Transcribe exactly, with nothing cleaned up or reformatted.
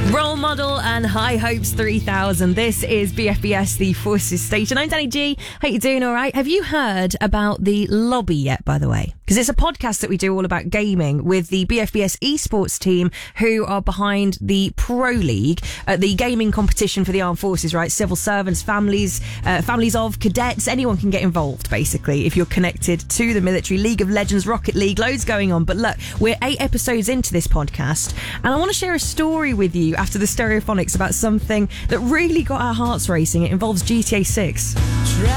Role Model and High Hopes three thousand. This is B F B S, the Forces Station. I'm Danny G. How you doing? All right. Have you heard about the lobby yet, by the way? Because it's a podcast that we do all about gaming with the B F B S esports team, who are behind the Pro League, uh, the gaming competition for the armed forces, right? Civil servants, families, uh, families of cadets, anyone can get involved, basically, if you're connected to the military. League of Legends, Rocket League, loads going on. But look, we're eight episodes into this podcast, and I want to share a story with you after the Stereophonics about something that really got our hearts racing. It involves G T A six.